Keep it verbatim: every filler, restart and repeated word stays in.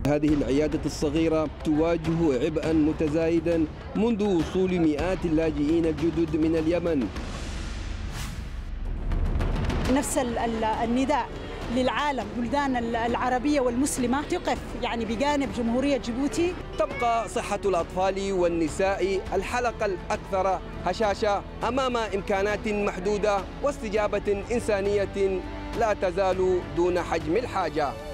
هذه العيادة الصغيرة تواجه عبئا متزايدا منذ وصول مئات اللاجئين الجدد من اليمن. نفس النداء للعالم، بلدان العربية والمسلمة تقف يعني بجانب جمهورية جيبوتي. تبقى صحة الأطفال والنساء الحلقة الأكثر هشاشة أمام إمكانات محدودة واستجابة إنسانية لا تزال دون حجم الحاجة.